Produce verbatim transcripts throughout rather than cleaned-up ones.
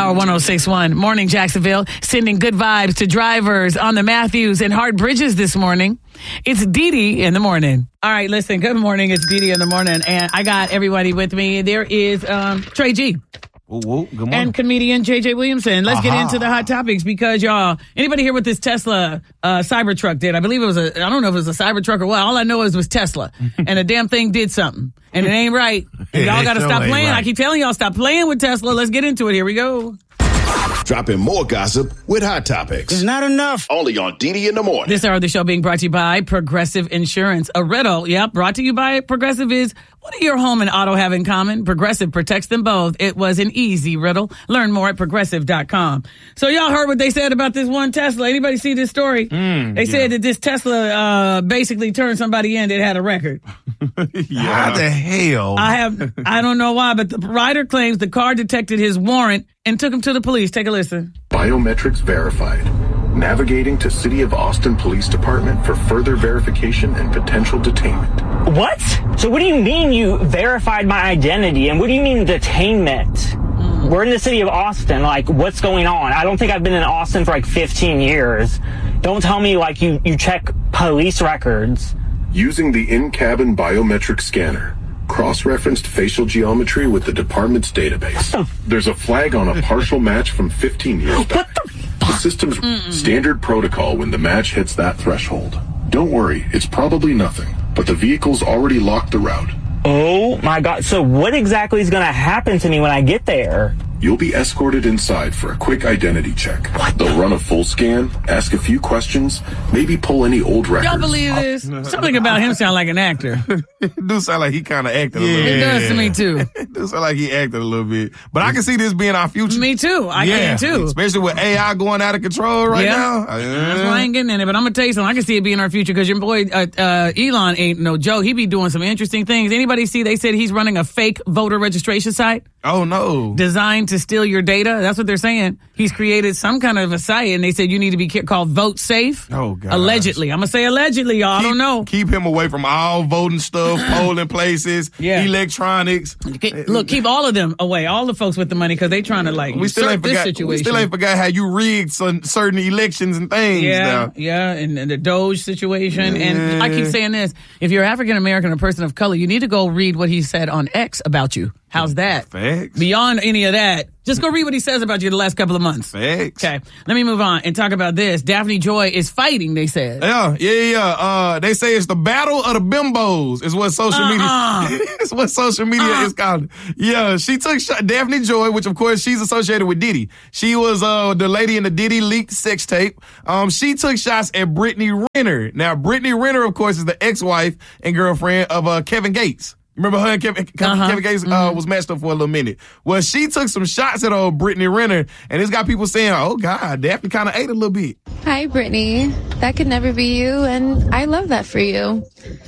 Power one oh six point one. Morning, Jacksonville. Sending good vibes to drivers on the Matthews and Hart Bridges this morning. It's Dee Dee in the morning. All right, listen. Good morning. It's Dee Dee in the morning. And I got everybody with me. There is um, Trey G. Whoa, whoa, good morning. And comedian J J Williamson. Let's Aha. get into the hot topics because, y'all, anybody hear what this Tesla uh, Cybertruck did? I believe it was a, I don't know if it was a Cybertruck or what. All I know is it was Tesla. And the damn thing did something. And it ain't right. And y'all got to stop playing. Right. I keep telling y'all, stop playing with Tesla. Let's get into it. Here we go. Dropping more gossip with Hot Topics. It's not enough. Only on Dee Dee in the morning. This hour of the show being brought to you by Progressive Insurance. A riddle, yep, brought to you by Progressive is, what do your home and auto have in common? Progressive protects them both. It was an easy riddle. Learn more at progressive dot com. So y'all heard what they said about this one Tesla. Anybody see this story? Mm, they yeah. said that this Tesla uh, basically turned somebody in that had a record. yeah. How the hell? I have, I don't know why, but the rider claims the car detected his warrant and took him to the police. Take a listen. Biometrics verified. Navigating to City of Austin Police Department for further verification and potential detainment. What? So what do you mean you verified my identity? And what do you mean detainment? Mm. We're in the city of Austin. Like, what's going on? I don't think I've been in Austin for like fifteen years. Don't tell me like you, you check police records. Using the in-cabin biometric scanner, cross-referenced facial geometry with the department's database. There's a flag on a partial match from fifteen years back. What the The system's Mm-mm. standard protocol when the match hits that threshold. Don't worry, it's probably nothing, but the vehicle's already locked the route. Oh my God. So what exactly is going to happen to me when I get there? You'll be escorted inside for a quick identity check. What? They'll run a full scan, ask a few questions, maybe pull any old records. Y'all believe this? Something about him sound like an actor. It do sound like he kind of acted yeah. a little bit. It does to me, too. It does sound like he acted a little bit. But I can see this being our future. Me, too. I yeah. can, too. Especially with A I going out of control right yeah. now. That's why I ain't getting in it. But I'm going to tell you something. I can see it being our future because your boy uh, uh, Elon ain't no joke. He be doing some interesting things. Anybody see they said he's running a fake voter registration site? Oh, no. Designed to steal your data. That's what they're saying. He's created some kind of a site, and they said you need to be called Vote Safe. Oh, God. Allegedly. I'm going to say allegedly, y'all. Keep, I don't know. Keep him away from all voting stuff, polling places, yeah. electronics. Look, keep all of them away, all the folks with the money, because they trying to, like, we still ain't this forgot, situation. We still ain't forgot how you rigged some, certain elections and things. Yeah, now. yeah, and, and the Doge situation. Yeah. And I keep saying this. If you're African-American or a person of color, you need to go read what he said on X about you. How's that? Facts. Beyond any of that, just go read what he says about you the last couple of months. Facts. Okay, let me move on and talk about this. Daphne Joy is fighting, they said. Yeah, yeah, yeah. Uh, they say it's the battle of the bimbos is what social uh-uh. media is what social media uh-uh. is called. Yeah, she took shot, Daphne Joy, which of course she's associated with Diddy. She was uh, the lady in the Diddy leaked sex tape. Um, she took shots at Brittany Renner. Now, Brittany Renner, of course, is the ex-wife and girlfriend of uh, Kevin Gates. Remember her and Kevin, uh-huh. Kevin Gates uh, mm-hmm. was matched up for a little minute. Well, she took some shots at old Brittany Renner, and it's got people saying, oh, God, Daphne kind of ate a little bit. Hi, Brittany. That could never be you, and I love that for you.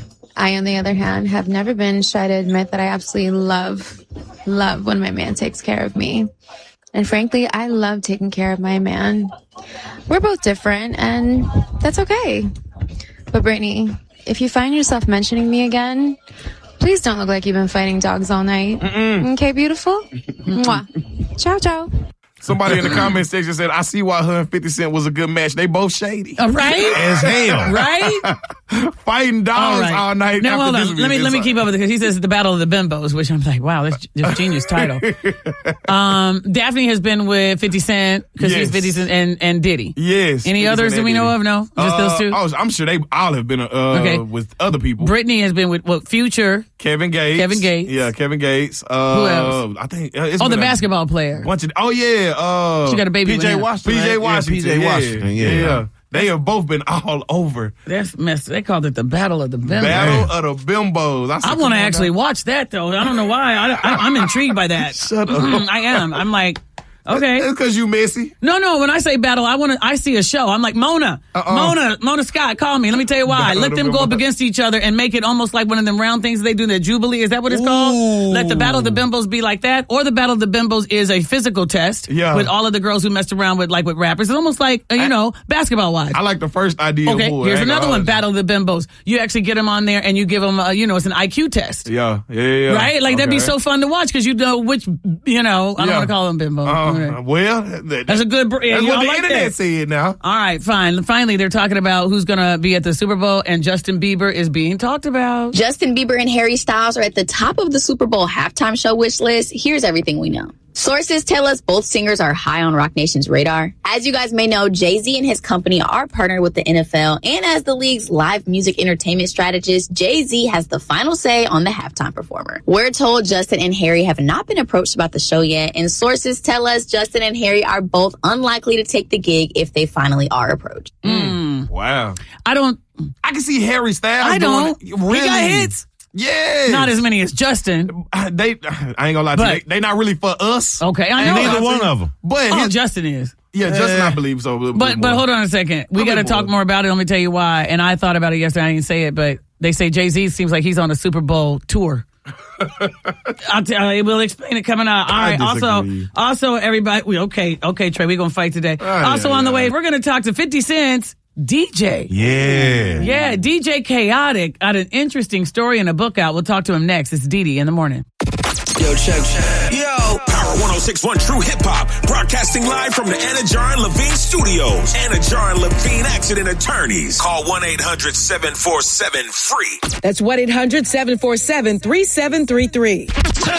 I, on the other hand, have never been shy to admit that I absolutely love, love when my man takes care of me. And frankly, I love taking care of my man. We're both different, and that's okay. But Brittany, if you find yourself mentioning me again, please don't look like you've been fighting dogs all night. Mm-mm. Okay, beautiful? Mwah. Ciao, ciao. Somebody in the comment section said, I see why her and fifty Cent was a good match. They both shady. Uh, right? As hell. Right? Fighting dogs all, right. all night. Now, hold on. This let me let me keep up with it because he says the Battle of the Bimbos, which I'm like, wow, that's a genius title. um, Daphne has been with fifty Cent because yes. he's fifty Cent and, and Diddy. Yes. Any others that we Diddy. know of? No? Just uh, those two? Oh, I'm sure they all have been uh, okay. with other people. Brittany has been with what, Future. Kevin Gates. Kevin Gates. Yeah, Kevin Gates. Uh, Who else? I think. Uh, it's oh, the a basketball player. Bunch of, oh, yeah. Uh, she got a baby P J Washington. P J Washington. Yeah, P J Washington. Yeah. yeah. yeah. They have both been all over. That's messed. They called it the Battle of the Bimbos. Battle of the Bimbos. I, I want to actually down. watch that, though. I don't know why. I, I, I'm intrigued by that. Shut up. I am. I'm like, okay. It's because you messy. No, no. When I say battle, I want to. I see a show. I'm like Mona, uh-uh. Mona, Mona Scott. Call me. Let me tell you why. Battle Let them go up against each other and make it almost like one of them round things they do. That Jubilee. Is that what it's Ooh. called? Let the Battle of the Bimbos be like that, or the Battle of the Bimbos is a physical test yeah. with all of the girls who messed around with like with rappers. It's almost like uh, you I, know basketball wise. I like the first idea. Okay, more. here's another one. Battle of the Bimbos. You actually get them on there and you give them, uh, you know, it's an I Q test. Yeah, yeah, yeah. Right? Like okay. that'd be so fun to watch because you know which, you know, I don't yeah. want to call them bimbos. Uh-huh. over well, that, that's a good. Br- yeah, that's what the like internet that. said now. All right, fine. Finally, they're talking about who's going to be at the Super Bowl, and Justin Bieber is being talked about. Justin Bieber and Harry Styles are at the top of the Super Bowl halftime show wish list. Here's everything we know. Sources tell us both singers are high on Roc Nation's radar. As you guys may know, Jay-Z and his company are partnered with the N F L, and as the league's live music entertainment strategist, Jay-Z has the final say on the halftime performer. We're told Justin and Harry have not been approached about the show yet, and sources tell us Justin and Harry are both unlikely to take the gig if they finally are approached. Mm. Wow. I don't. I can see Harry Styles. I don't. Doing, really? He got hits. Yeah. Not as many as Justin. They, I ain't gonna lie to But- you. They, they not really for us. Okay, I And know. neither one of them. But Oh, his- Justin is. yeah, Justin, I believe so. But but hold on a second. We got to talk more about it. Let me tell you why. And I thought about it yesterday. I didn't say it, but they say Jay-Z seems like he's on a Super Bowl tour. I'll tell you, we'll explain it coming out. All I right. Also, disagree. also everybody. We okay, okay, Trey. We're gonna fight today. Oh, also yeah, on the yeah. way, we're gonna talk to fifty Cent's D J. Yeah. Yeah, D J Chaotic got an interesting story and a book out. We'll talk to him next. It's Didi in the morning. Yo, check, check. Yo, Power one oh six point one True Hip Hop, broadcasting live from the Anna Jar and Levine Studios. Anna Jar and Levine Accident Attorneys. Call one eight hundred seven four seven free. That's one eight hundred seven four seven three seven three three.